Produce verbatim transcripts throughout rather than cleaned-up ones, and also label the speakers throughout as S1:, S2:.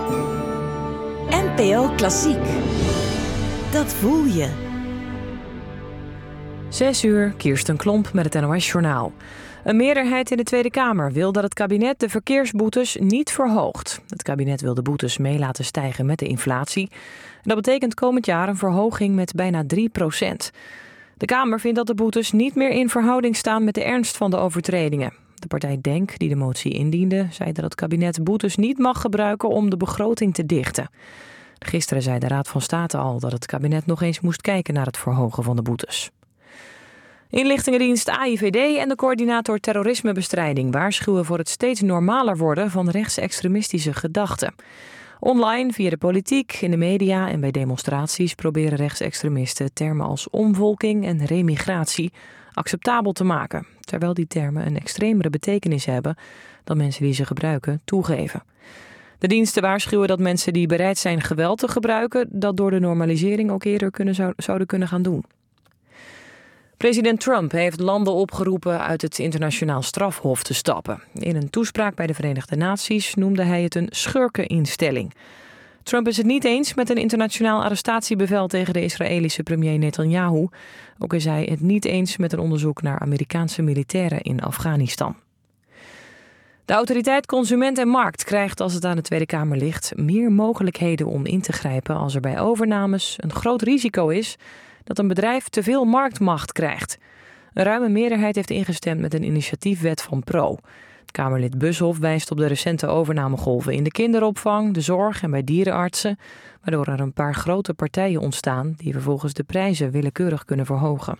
S1: N P O Klassiek. Dat voel je.
S2: Zes uur, Kirsten Klomp met het N O S-journaal. Een meerderheid in de Tweede Kamer wil dat het kabinet de verkeersboetes niet verhoogt. Het kabinet wil de boetes mee laten stijgen met de inflatie. En dat betekent komend jaar een verhoging met bijna drie procent. De Kamer vindt dat de boetes niet meer in verhouding staan met de ernst van de overtredingen. De partij Denk, die de motie indiende, zei dat het kabinet boetes niet mag gebruiken om de begroting te dichten. Gisteren zei de Raad van State al dat het kabinet nog eens moest kijken naar het verhogen van de boetes. Inlichtingendienst A I V D en de coördinator terrorismebestrijding waarschuwen voor het steeds normaler worden van rechtsextremistische gedachten. Online, via de politiek, in de media en bij demonstraties proberen rechtsextremisten termen als omvolking en remigratie acceptabel te maken, terwijl die termen een extremere betekenis hebben dan mensen die ze gebruiken toegeven. De diensten waarschuwen dat mensen die bereid zijn geweld te gebruiken dat door de normalisering ook eerder kunnen, zou, zouden kunnen gaan doen. President Trump heeft landen opgeroepen uit het internationaal strafhof te stappen. In een toespraak bij de Verenigde Naties noemde hij het een schurkeninstelling. Trump is het niet eens met een internationaal arrestatiebevel tegen de Israëlische premier Netanyahu. Ook is hij het niet eens met een onderzoek naar Amerikaanse militairen in Afghanistan. De autoriteit Consument en Markt krijgt, als het aan de Tweede Kamer ligt, meer mogelijkheden om in te grijpen als er bij overnames een groot risico is dat een bedrijf te veel marktmacht krijgt. Een ruime meerderheid heeft ingestemd met een initiatiefwet van Pro. Kamerlid Bushoff wijst op de recente overnamegolven in de kinderopvang, de zorg en bij dierenartsen, waardoor er een paar grote partijen ontstaan die vervolgens de prijzen willekeurig kunnen verhogen.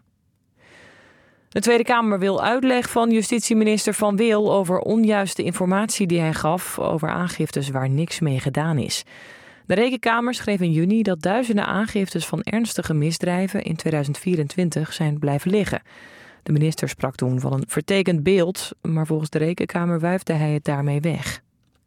S2: De Tweede Kamer wil uitleg van justitieminister Van Wil over onjuiste informatie die hij gaf over aangiftes waar niks mee gedaan is. De Rekenkamer schreef in juni dat duizenden aangiftes van ernstige misdrijven in tweeduizend vierentwintig zijn blijven liggen. De minister sprak toen van een vertekend beeld, maar volgens de Rekenkamer wuifde hij het daarmee weg.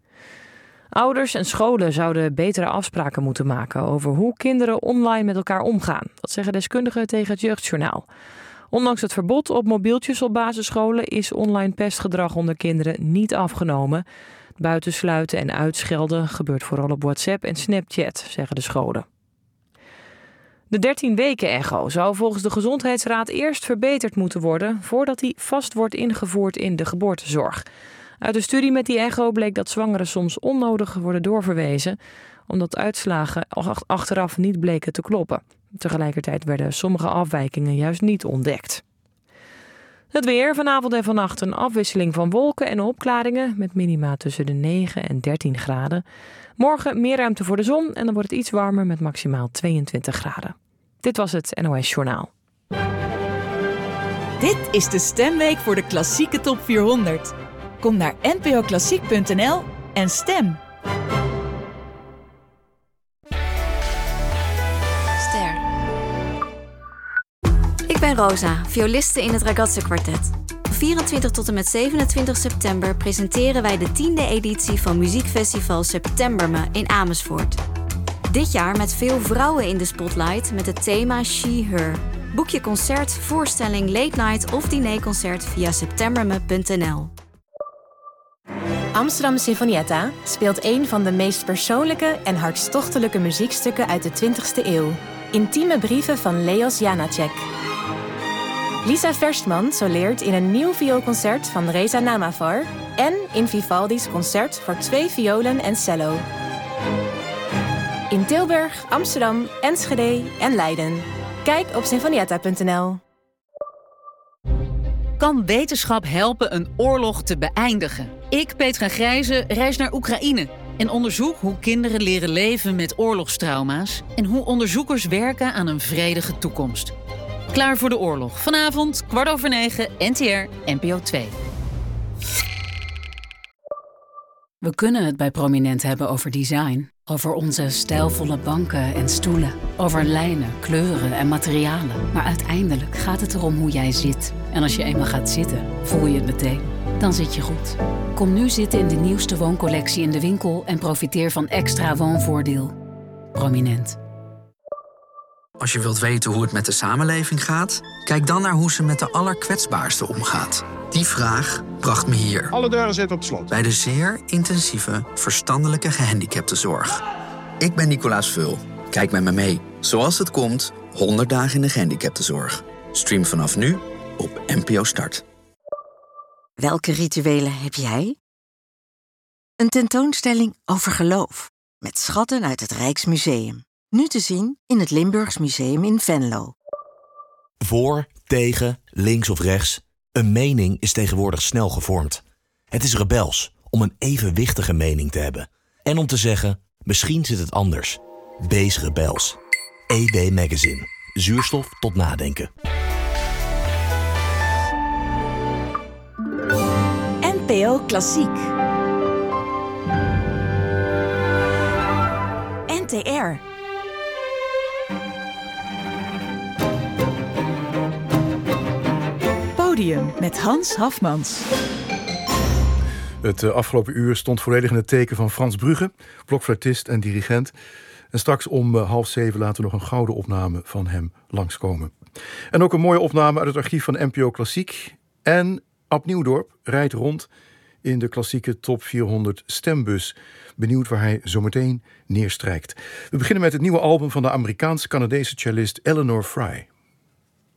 S2: Ouders en scholen zouden betere afspraken moeten maken over hoe kinderen online met elkaar omgaan. Dat zeggen deskundigen tegen het Jeugdjournaal. Ondanks het verbod op mobieltjes op basisscholen is online pestgedrag onder kinderen niet afgenomen. Buitensluiten en uitschelden gebeurt vooral op WhatsApp en Snapchat, zeggen de scholen. De dertien weken echo zou volgens de Gezondheidsraad eerst verbeterd moeten worden voordat die vast wordt ingevoerd in de geboortezorg. Uit een studie met die echo bleek dat zwangeren soms onnodig worden doorverwezen, omdat uitslagen achteraf niet bleken te kloppen. Tegelijkertijd werden sommige afwijkingen juist niet ontdekt. Het weer, vanavond en vannacht een afwisseling van wolken en opklaringen met minima tussen de negen en dertien graden. Morgen meer ruimte voor de zon en dan wordt het iets warmer met maximaal tweeëntwintig graden. Dit was het N O S-journaal.
S1: Dit is de stemweek voor de klassieke top vierhonderd. Kom naar n p o klassiek punt n l en stem.
S3: Ster. Ik ben Rosa, violiste in het Ragazze Quartet. Van vierentwintig tot en met zevenentwintig september presenteren wij de tiende editie van muziekfestival Septemberme in Amersfoort. Dit jaar met veel vrouwen in de spotlight met het thema She-Her. Boek je concert, voorstelling, late night of dinerconcert via septemberme punt n l.
S4: Amsterdam Sinfonietta speelt een van de meest persoonlijke en hartstochtelijke muziekstukken uit de twintigste eeuw. Intieme brieven van Leos Janáček. Lisa Verstman soleert in een nieuw vioolconcert van Reza Namavar en in Vivaldi's concert voor twee violen en cello. In Tilburg, Amsterdam, Enschede en Leiden. Kijk op sinfonietta punt n l.
S5: Kan wetenschap helpen een oorlog te beëindigen? Ik, Petra Grijze, reis naar Oekraïne en onderzoek hoe kinderen leren leven met oorlogstrauma's en hoe onderzoekers werken aan een vredige toekomst. Klaar voor de oorlog. Vanavond, kwart over negen, N T R, N P O twee.
S6: We kunnen het bij Prominent hebben over design. Over onze stijlvolle banken en stoelen. Over lijnen, kleuren en materialen. Maar uiteindelijk gaat het erom hoe jij zit. En als je eenmaal gaat zitten, voel je het meteen. Dan zit je goed. Kom nu zitten in de nieuwste wooncollectie in de winkel en profiteer van extra woonvoordeel. Prominent.
S7: Als je wilt weten hoe het met de samenleving gaat, kijk dan naar hoe ze met de allerkwetsbaarsten omgaat. Die vraag bracht me hier.
S8: Alle deuren zitten op slot.
S7: Bij de zeer intensieve verstandelijke gehandicaptenzorg. Ik ben Nicolaas Vul. Kijk met me mee. Zoals het komt, honderd dagen in de gehandicaptenzorg. Stream vanaf nu op N P O Start.
S9: Welke rituelen heb jij? Een tentoonstelling over geloof. Met schatten uit het Rijksmuseum. Nu te zien in het Limburgs Museum in Venlo.
S10: Voor, tegen, links of rechts. Een mening is tegenwoordig snel gevormd. Het is rebels om een evenwichtige mening te hebben. En om te zeggen, misschien zit het anders. Wees rebels. E W Magazine. Zuurstof tot nadenken.
S1: N P O Klassiek. N T R. Podium met Hans Hafmans.
S11: Het uh, afgelopen uur stond volledig in het teken van Frans Brugge, blokfluitist en dirigent. En straks om uh, half zeven laten we nog een gouden opname van hem langskomen. En ook een mooie opname uit het archief van N P O Klassiek. En Ab Nieuwdorp rijdt rond in de klassieke top vierhonderd stembus. Benieuwd waar hij zometeen neerstrijkt. We beginnen met het nieuwe album van de Amerikaanse-Canadese cellist Eleanor Fry.